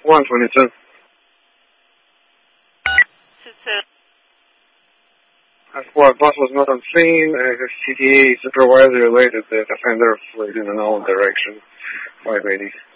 122. Squad bus was not on scene. CTA supervisor related that offender fled in an unknown direction. 580.